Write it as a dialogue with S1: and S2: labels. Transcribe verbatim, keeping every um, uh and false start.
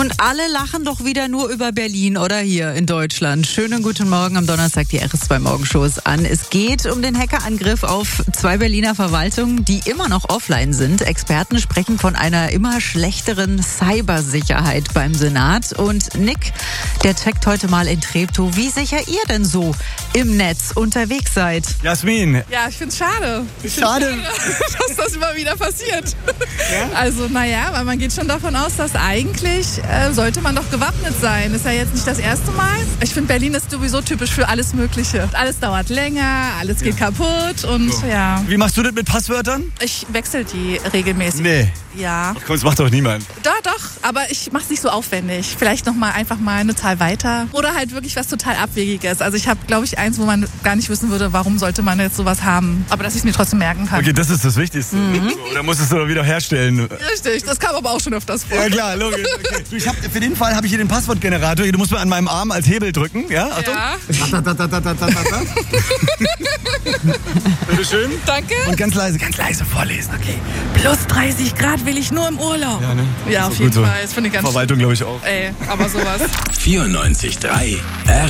S1: Und alle lachen doch wieder nur über Berlin oder hier in Deutschland. Schönen guten Morgen am Donnerstag, die R S zwei Morgenshows an. Es geht um den Hackerangriff auf zwei Berliner Verwaltungen, die immer noch offline sind. Experten sprechen von einer immer schlechteren Cybersicherheit beim Senat. Und Nick, der checkt heute mal in Treptow, wie sicher ihr denn so im Netz unterwegs seid.
S2: Jasmin.
S3: Ja, ich find's schade. Ich
S2: Schade.
S3: find's schade, dass das immer wieder passiert.
S2: Ja?
S3: Also, naja, weil man geht schon davon aus, dass eigentlich äh, sollte man doch gewappnet sein. Ist ja jetzt nicht das erste Mal. Ich finde, Berlin ist sowieso typisch für alles Mögliche. Alles dauert länger, alles geht ja. kaputt und
S2: so.
S3: ja.
S2: Wie machst du das mit Passwörtern?
S3: Ich wechsle die regelmäßig.
S2: Nee.
S3: Ja.
S2: Ach komm, das macht doch niemand.
S3: Doch, doch, aber ich mache es nicht so aufwendig. Vielleicht noch mal einfach mal eine Zahl weiter. Oder halt wirklich was total Abwegiges. Also ich habe, glaube ich, eins, wo man gar nicht wissen würde, warum sollte man jetzt sowas haben. Aber dass ich es mir trotzdem merken kann.
S2: Okay, das ist das Wichtigste.
S3: Mhm.
S2: So, oder musst du es doch wieder herstellen?
S3: Richtig, das kam aber auch schon öfters vor.
S2: Ja klar, logisch. Okay. Du, ich hab, für den Fall habe ich hier den Passwortgenerator. Du musst mir an meinem Arm als Hebel drücken. Ja, Achtung.
S3: Ja.
S2: Bitte schön.
S3: Danke.
S2: Und ganz leise, ganz leise vorlesen. Okay.
S3: Plus dreißig Grad will ich nur im Urlaub.
S2: Ja, ne?
S3: Ja,
S2: Ist
S3: auf
S2: auch
S3: jeden
S2: gut so.
S3: Fall. Das finde ich ganz
S2: Verwaltung, glaube ich, auch.
S3: Ey, aber sowas.
S4: vierundneunzig Komma drei